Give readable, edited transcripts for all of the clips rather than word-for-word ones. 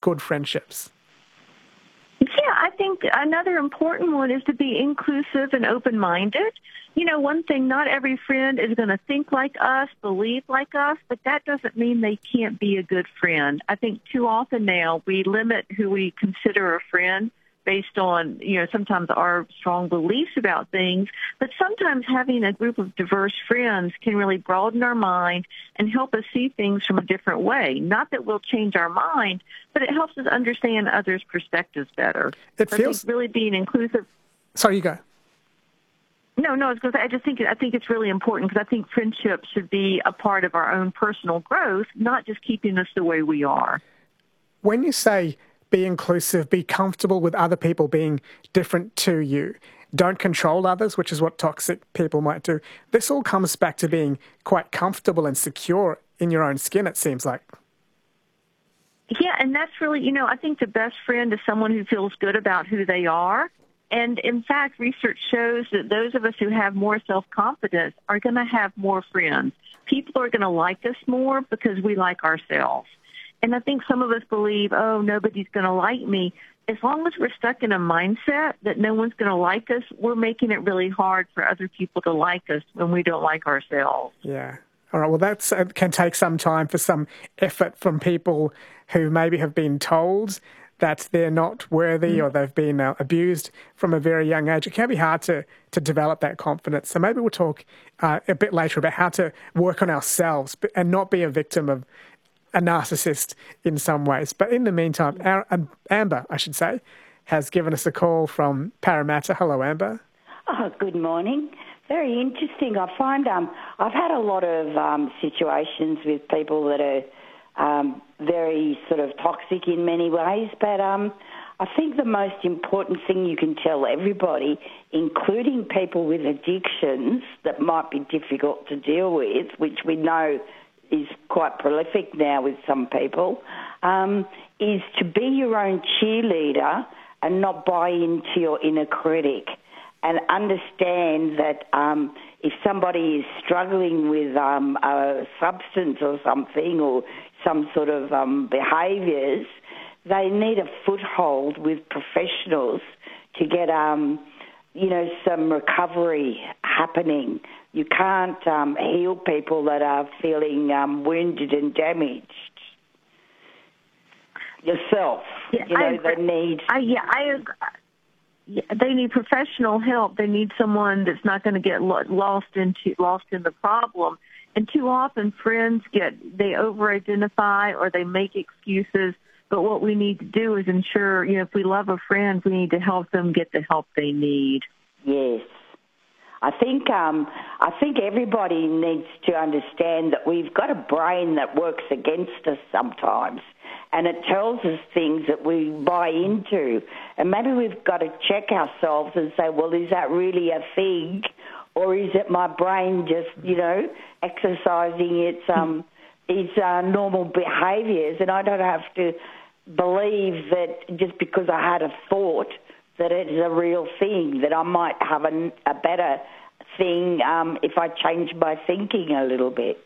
good friendships? Yeah, I think another important one is to be inclusive and open-minded. You know, one thing, not every friend is going to think like us, believe like us, but that doesn't mean they can't be a good friend. I think too often now we limit who we consider a friend based on, you know, sometimes our strong beliefs about things, but sometimes having a group of diverse friends can really broaden our mind and help us see things from a different way. Not that we'll change our mind, but it helps us understand others' perspectives better. It feels... I think really being inclusive... Sorry, you go. No, I was going to say, I think it's really important because I think friendship should be a part of our own personal growth, not just keeping us the way we are. When you say be inclusive, be comfortable with other people being different to you, don't control others, which is what toxic people might do, this all comes back to being quite comfortable and secure in your own skin, it seems like. Yeah, and that's really, you know, I think the best friend is someone who feels good about who they are. And in fact, research shows that those of us who have more self-confidence are going to have more friends. People are going to like us more because we like ourselves. And I think some of us believe, oh, nobody's going to like me. As long as we're stuck in a mindset that no one's going to like us, we're making it really hard for other people to like us when we don't like ourselves. Yeah. All right. Well, that can take some time for some effort from people who maybe have been told that they're not worthy or they've been abused from a very young age. It can be hard to develop that confidence. So maybe we'll talk a bit later about how to work on ourselves and not be a victim of a narcissist in some ways. But in the meantime, Amber, I should say, has given us a call from Parramatta. Hello, Amber. Oh, good morning. Very interesting. I find I've had a lot of situations with people that are very sort of toxic in many ways, but I think the most important thing you can tell everybody, including people with addictions that might be difficult to deal with, which we know is quite prolific now with some people, is to be your own cheerleader and not buy into your inner critic, and understand that if somebody is struggling with a substance or something or some sort of behaviours, they need a foothold with professionals to get, some recovery happening. You can't heal people that are feeling wounded and damaged. Yourself, they need... they need professional help. They need someone that's not going to get lost in the problem. And too often friends they over-identify or they make excuses. But what we need to do is ensure, if we love a friend, we need to help them get the help they need. Yes. I think everybody needs to understand that we've got a brain that works against us sometimes, and it tells us things that we buy into. And maybe we've got to check ourselves and say, well, is that really a thing, or is it my brain just, exercising its normal behaviours, and I don't have to believe that just because I had a thought that it is a real thing, that I might have a better thing if I change my thinking a little bit.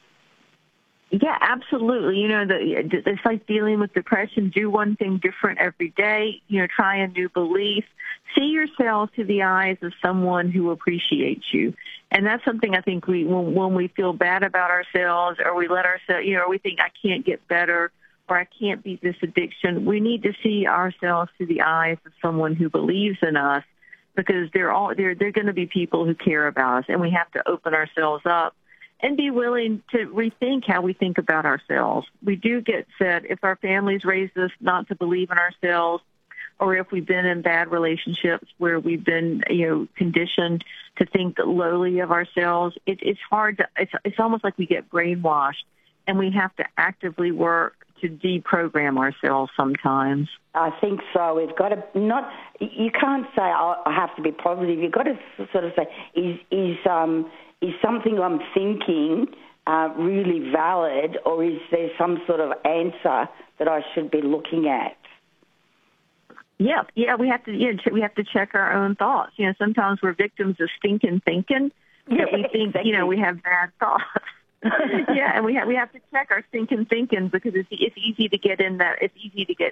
Yeah, absolutely. It's like dealing with depression. Do one thing different every day. Try a new belief. See yourself through the eyes of someone who appreciates you. And that's something I think when we feel bad about ourselves, or we let ourselves, or we think I can't get better, or I can't beat this addiction, we need to see ourselves through the eyes of someone who believes in us, because they're going to be people who care about us, and we have to open ourselves up and be willing to rethink how we think about ourselves. We do get said, if our families raised us not to believe in ourselves, or if we've been in bad relationships where we've been, conditioned to think lowly of ourselves, it's hard to, it's almost like we get brainwashed, and we have to actively work to deprogram ourselves sometimes. I think so. We've got to you can't say, I have to be positive. You've got to sort of say, is something I'm thinking really valid, or is there some sort of answer that I should be looking at? Yeah, we have to check our own thoughts. Sometimes we're victims of stinking thinking that we think, exactly. We have bad thoughts. Yeah, and we have to check our thinking, because it's easy to get